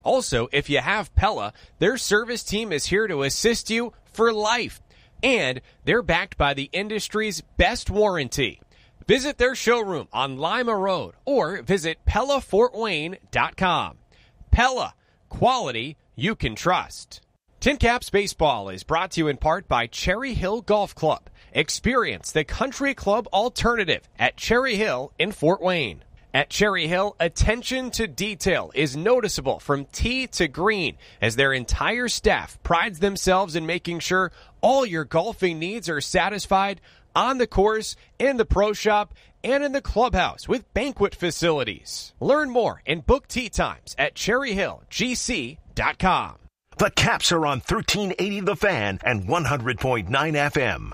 Also, if you have Pella, their service team is here to assist you for life. And they're backed by the industry's best warranty. Visit their showroom on Lima Road or visit PellaFortWayne.com. Pella, quality you can trust. Tin Caps Baseball is brought to you in part by Cherry Hill Golf Club. Experience the country club alternative at Cherry Hill in Fort Wayne. At Cherry Hill, attention to detail is noticeable from tee to green as their entire staff prides themselves in making sure all your golfing needs are satisfied on the course, in the pro shop, and in the clubhouse with banquet facilities. Learn more and book tee times at cherryhillgc.com. The Caps are on 1380 The Fan and 100.9 FM.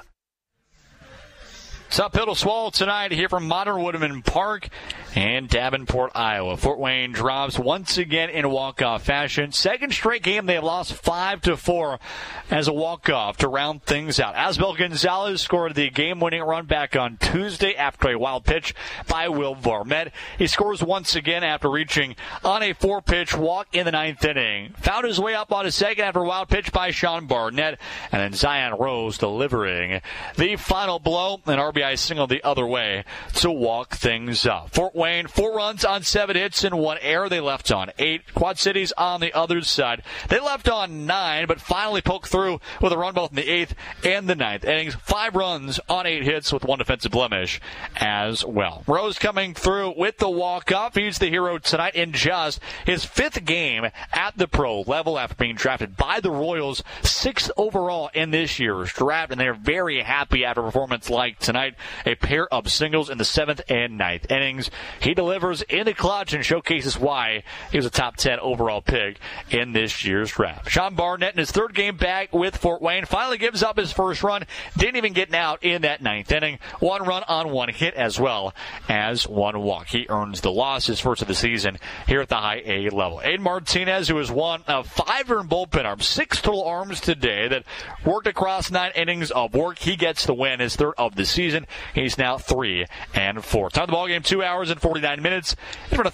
South Piddle Swallow tonight here from Modern Woodman Park and Davenport, Iowa. Fort Wayne drops once again in walk-off fashion. Second straight game they have lost 5-4 as a walk-off to round things out. Asbel Gonzalez scored the game-winning run back on Tuesday after a wild pitch by Will Varmette. He scores once again after reaching on a 4-pitch walk in the ninth inning. Found his way up on a second after a wild pitch by Sean Barnett, and then Zion Rose delivering the final blow, an RBI single the other way to walk things up. Fort Wayne, 4 runs on 7 hits and 1 error. They left on 8. Quad Cities on the other side. They left on 9, but finally poked through with a run both in the 8th and the 9th innings. 5 runs on 8 hits with 1 defensive blemish as well. Rose coming through with the walk-off. He's the hero tonight in just his 5th game at the pro level after being drafted by the Royals 6th overall in this year's draft, and they're very happy after a performance like tonight. A pair of singles in the 7th and 9th innings. He delivers in the clutch and showcases why he was a top 10 overall pick in this year's draft. Sean Barnett in his 3rd game back with Fort Wayne finally gives up his first run. Didn't even get out in that 9th inning. 1 run on 1 hit as well as 1 walk. He earns the loss, his first of the season here at the high A level. Aiden Martinez, who is one of 5 earned bullpen arms, 6 total arms today that worked across 9 innings of work. He gets the win, his 3rd of the season. He's now 3-4. Time of the ball game, 2 hours and 49 minutes. In front of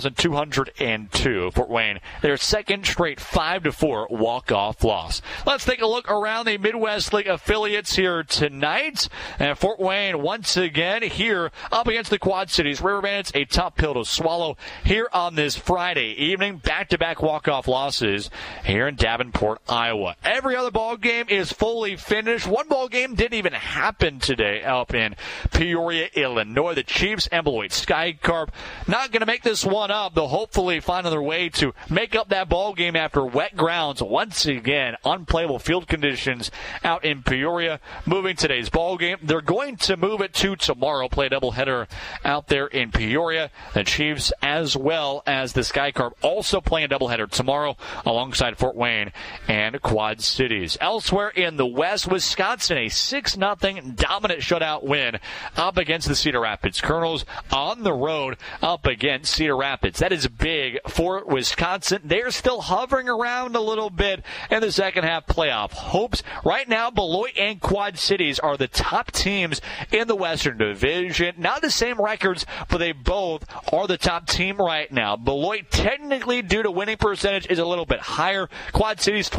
3,202. Fort Wayne, their 2nd straight 5-4 walk-off loss. Let's take a look around the Midwest League affiliates here tonight. And Fort Wayne once again here up against the Quad Cities. River Bandits, a tough pill to swallow here on this Friday evening. Back-to-back walk-off losses here in Davenport, Iowa. Every other ball game is fully finished. One ball game didn't even happen today up in Peoria, Illinois. The Chiefs and Beloit Skycarp not going to make this one up. They'll hopefully find another way to make up that ball game after wet grounds. Once again, unplayable field conditions out in Peoria. Moving today's ball game. They're going to move it to tomorrow. Play a doubleheader out there in Peoria. The Chiefs as well as the Skycarp also playing a doubleheader tomorrow alongside Fort Wayne and Quad Cities. Elsewhere in the West, Wisconsin, a 6-0 dominant shutout win up against the Cedar Rapids Colonels on the road up against Cedar Rapids. That is big for Wisconsin. They're still hovering around a little bit in the second half playoff hopes. Right now, Beloit and Quad Cities are the top teams in the Western Division. Not the same records, but they both are the top team right now. Beloit, technically, due to winning percentage, is a little bit higher. Quad Cities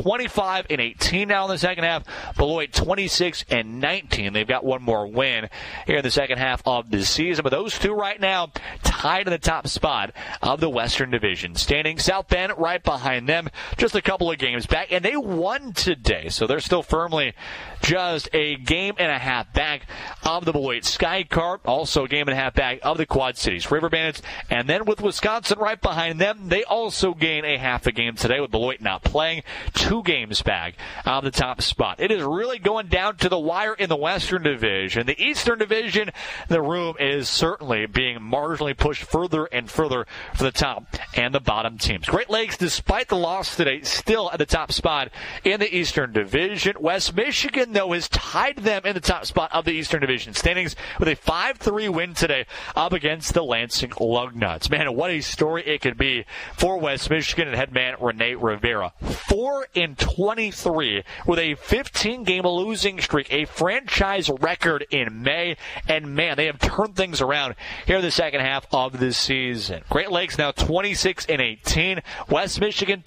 25-18 now in the second half. Beloit 26-19. They've got one more win here in the second half of the season. But those two right now tied in the top spot of the Western Division. Standing South Bend right behind them, just a couple of games back, and they won today. So they're still firmly just a game and a half back of the Beloit Skycarp, also a game and a half back of the Quad Cities River Bandits. And then with Wisconsin right behind them, they also gain a half a game today with Beloit not playing. 2 games back of the top spot. It is really going down to the wire in the Western Division. The Eastern Division, the room is certainly being marginally pushed further and further for the top and the bottom teams. Great Lakes, despite the loss today, still at the top spot in the Eastern Division. West Michigan, though, has tied them in the top spot of the Eastern Division standings with a 5-3 win today up against the Lansing Lugnuts. Man, what a story it could be for West Michigan and head man Rene Rivera. 4-23 with a 15-game losing streak, a franchise record in in May. And, man, they have turned things around here in the second half of the season. Great Lakes now 26-18. West Michigan